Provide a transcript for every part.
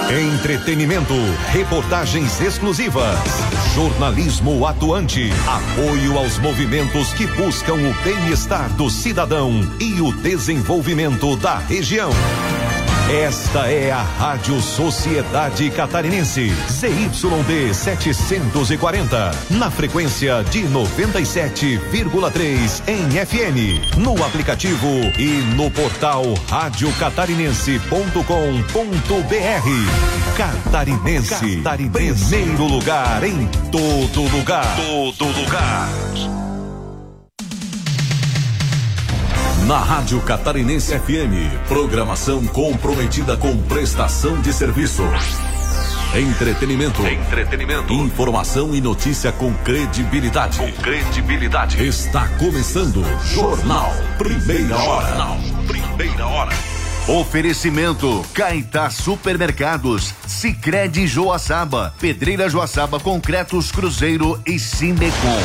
Entretenimento, reportagens exclusivas, jornalismo atuante, apoio aos movimentos que buscam o bem-estar do cidadão e o desenvolvimento da região. Esta é a Rádio Sociedade Catarinense, ZYD 740, na frequência de 97,3 em FM, no aplicativo e no portal radiocatarinense.com.br. Catarinense, primeiro lugar em todo lugar. Na Rádio Catarinense FM, programação comprometida com prestação de serviço. Entretenimento. Informação e notícia com credibilidade. Está começando Jornal Primeira Hora. Oferecimento Caetá Supermercados, Sicredi Joaçaba, Pedreira Joaçaba, Concretos Cruzeiro e Sindecom.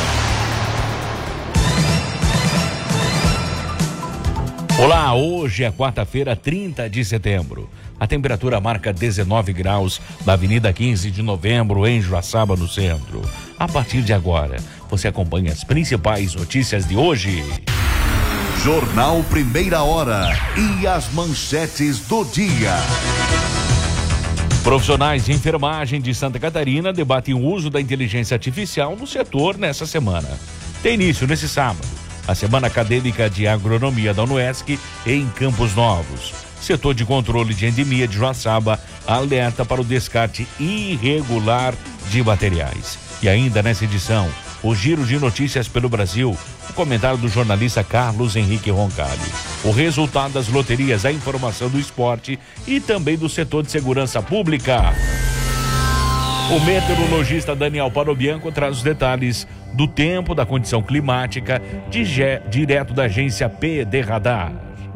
Olá, hoje é quarta-feira, 30 de setembro. A temperatura marca 19 graus na Avenida 15 de Novembro, em Joaçaba, no centro. A partir de agora, você acompanha as principais notícias de hoje. Jornal Primeira Hora e as manchetes do dia. Profissionais de enfermagem de Santa Catarina debatem o uso da inteligência artificial no setor nessa semana. Tem início nesse sábado a Semana Acadêmica de Agronomia da UNESC em Campos Novos. Setor de controle de endemia de Joaçaba alerta para o descarte irregular de materiais. E ainda nessa edição, o giro de notícias pelo Brasil, o comentário do jornalista Carlos Henrique Roncalli. O resultado das loterias, a informação do esporte e também do setor de segurança pública. O meteorologista Daniel Parobianco traz os detalhes do tempo, da condição climática, direto da agência PD Radar.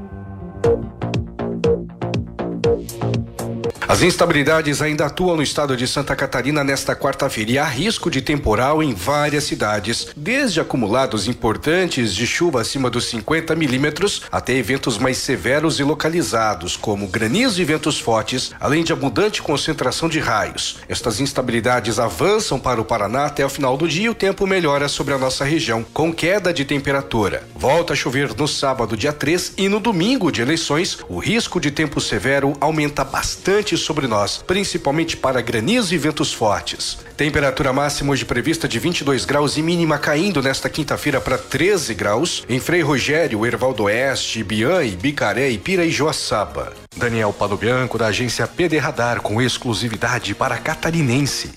As instabilidades ainda atuam no estado de Santa Catarina nesta quarta-feira e há risco de temporal em várias cidades, desde acumulados importantes de chuva acima dos 50 milímetros até eventos mais severos e localizados, como granizo e ventos fortes, além de abundante concentração de raios. Estas instabilidades avançam para o Paraná até o final do dia e o tempo melhora sobre a nossa região, com queda de temperatura. Volta a chover no sábado, dia 3, e no domingo de eleições, o risco de tempo severo aumenta bastante sobre nós, principalmente para granizo e ventos fortes. Temperatura máxima hoje prevista de 22 graus e mínima caindo nesta quinta-feira para 13 graus em Frei Rogério, Erval do Oeste, Ibiã, Ibicaré, Ipira e Joaçaba. Daniel Parobianco, da agência PD Radar, com exclusividade para Catarinense.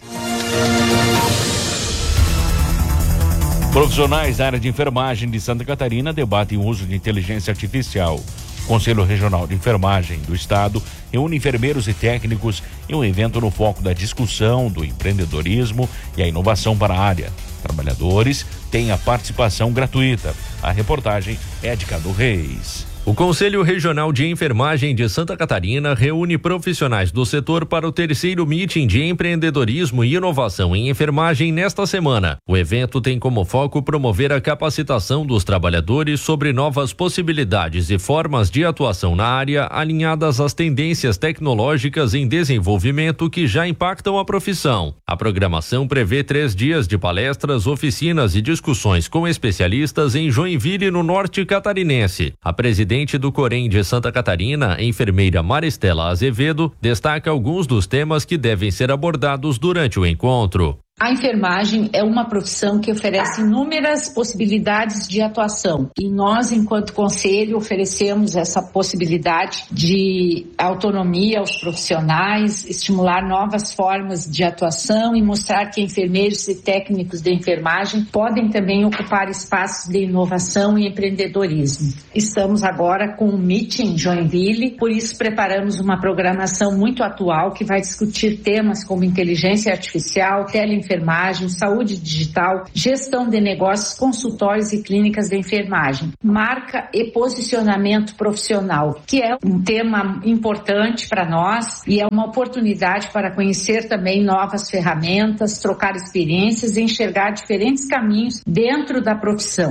Profissionais da área de enfermagem de Santa Catarina debatem o uso de inteligência artificial. O Conselho Regional de Enfermagem do Estado reúne enfermeiros e técnicos em um evento no foco da discussão do empreendedorismo e a inovação para a área. Trabalhadores têm a participação gratuita. A reportagem é de Cadu Reis. O Conselho Regional de Enfermagem de Santa Catarina reúne profissionais do setor para o 3º meeting de empreendedorismo e inovação em enfermagem nesta semana. O evento tem como foco promover a capacitação dos trabalhadores sobre novas possibilidades e formas de atuação na área alinhadas às tendências tecnológicas em desenvolvimento que já impactam a profissão. A programação prevê 3 dias de palestras, oficinas e discussões com especialistas em Joinville, no norte catarinense. A presidente do Corém de Santa Catarina, enfermeira Maristela Azevedo, destaca alguns dos temas que devem ser abordados durante o encontro. A enfermagem é uma profissão que oferece inúmeras possibilidades de atuação e nós, enquanto conselho, oferecemos essa possibilidade de autonomia aos profissionais, estimular novas formas de atuação e mostrar que enfermeiros e técnicos de enfermagem podem também ocupar espaços de inovação e empreendedorismo. Estamos agora com um meeting em Joinville, por isso preparamos uma programação muito atual que vai discutir temas como inteligência artificial, teleenfermagem, saúde digital, gestão de negócios, consultórios e clínicas de enfermagem, marca e posicionamento profissional, que é um tema importante para nós e é uma oportunidade para conhecer também novas ferramentas, trocar experiências e enxergar diferentes caminhos dentro da profissão.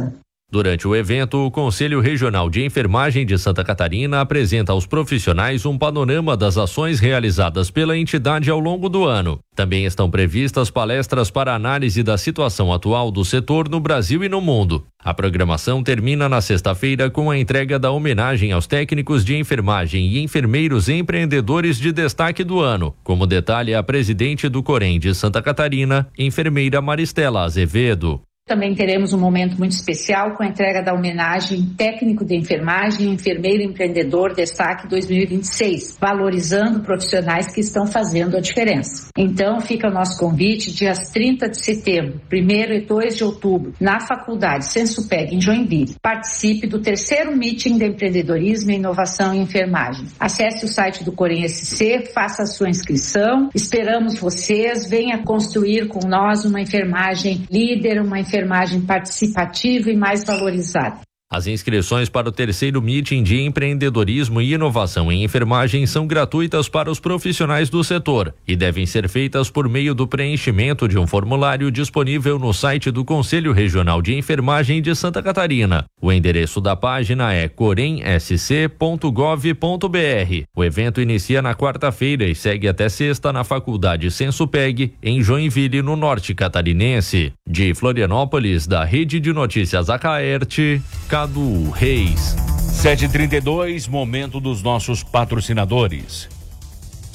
Durante o evento, o Conselho Regional de Enfermagem de Santa Catarina apresenta aos profissionais um panorama das ações realizadas pela entidade ao longo do ano. Também estão previstas palestras para análise da situação atual do setor no Brasil e no mundo. A programação termina na sexta-feira com a entrega da homenagem aos técnicos de enfermagem e enfermeiros empreendedores de destaque do ano, como detalha a presidente do Corém de Santa Catarina, enfermeira Maristela Azevedo. Também teremos um momento muito especial com a entrega da homenagem técnico de enfermagem e enfermeiro empreendedor destaque 2026, valorizando profissionais que estão fazendo a diferença. Então fica o nosso convite, dias 30 de setembro, 1º e 2 de outubro, na Faculdade Sensupeg, em Joinville. Participe do 3º Meeting de Empreendedorismo e Inovação em Enfermagem. Acesse o site do Corém SC, faça a sua inscrição. Esperamos vocês, venha construir com nós uma enfermagem líder, uma enfermagem participativa e mais valorizada. As inscrições para o 3º Meeting de Empreendedorismo e Inovação em Enfermagem são gratuitas para os profissionais do setor e devem ser feitas por meio do preenchimento de um formulário disponível no site do Conselho Regional de Enfermagem de Santa Catarina. O endereço da página é coremsc.gov.br. O evento inicia na quarta-feira e segue até sexta na Faculdade Sensupeg, em Joinville, no norte catarinense. De Florianópolis, da Rede de Notícias Acaerte, Cadu Reis. 7h32, momento dos nossos patrocinadores.